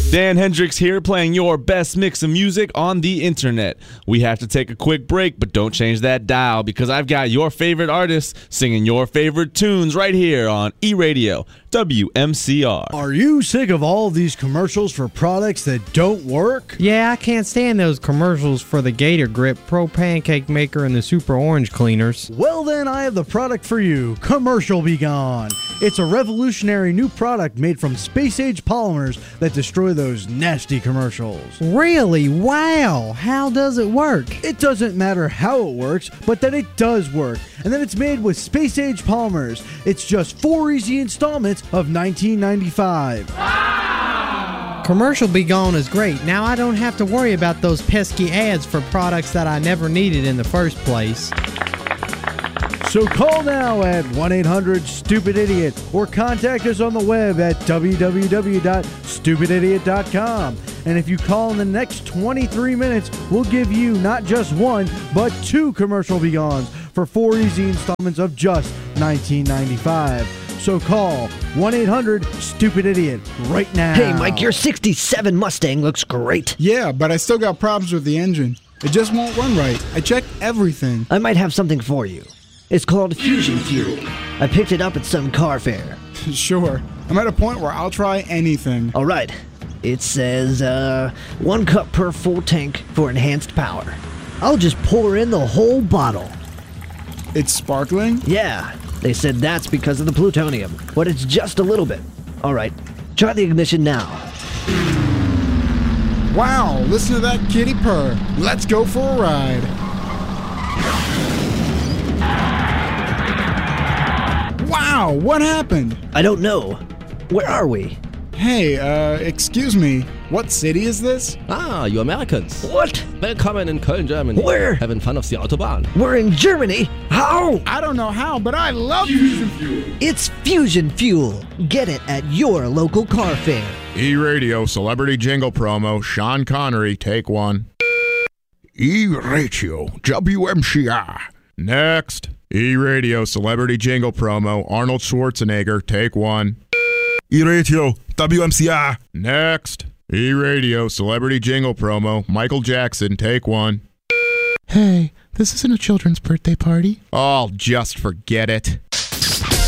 Dan Hendricks here, playing your best mix of music on the internet. We have to take a quick break, but don't change that dial because I've got your favorite artists singing your favorite tunes right here on E-Radio, WMCR. Are you sick of all these commercials for products that don't work? Yeah, I can't stand those commercials for the Gator Grip, Pro Pancake Maker, and the Super Orange Cleaners. Well then, I have the product for you, Commercial Be Gone. It's a revolutionary new product made from space-age polymers that destroy those nasty commercials. Really? Wow! How does it work? It doesn't matter how it works, but that it does work. And then it's made with space-age polymers. It's just 4 easy installments of $19.95. Commercial Be Gone is great. Now I don't have to worry about those pesky ads for products that I never needed in the first place. So call now at 1-800-STUPID-IDIOT or contact us on the web at www.stupididiot.com. And if you call in the next 23 minutes, we'll give you not just one, but 2 Commercial Be Gones for 4 easy installments of just $19.95. So call 1-800-STUPID-IDIOT right now. Hey, Mike, your 67 Mustang looks great. Yeah, but I still got problems with the engine. It just won't run right. I checked everything. I might have something for you. It's called Fusion Fuel. I picked it up at some car fair. Sure. I'm at a point where I'll try anything. All right. It says 1 cup per full tank for enhanced power. I'll just pour in the whole bottle. It's sparkling? Yeah. They said that's because of the plutonium, but it's just a little bit. All right. Try the ignition now. Wow, listen to that kitty purr. Let's go for a ride. Wow, what happened? I don't know. Where are we? Hey, excuse me. What city is this? Ah, you Americans. What? Welcome in Köln, Germany. Where? Having fun of the Autobahn. We're in Germany? How? I don't know how, but I love Fusion Fuel. It's Fusion Fuel. Get it at your local car fair. E-Radio Celebrity Jingle Promo, Sean Connery, take 1. E-Radio WMCR. Next. E-Radio Celebrity Jingle Promo, Arnold Schwarzenegger, take 1. E-Radio WMCR. Next. E-Radio Celebrity Jingle Promo, Michael Jackson, take 1. Hey, this isn't a children's birthday party. Oh, just forget it.